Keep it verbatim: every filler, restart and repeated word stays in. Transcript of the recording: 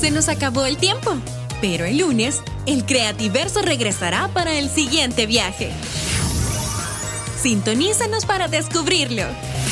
Se nos acabó el tiempo, pero el lunes, el Creativerso regresará para el siguiente viaje. Sintonízanos para descubrirlo.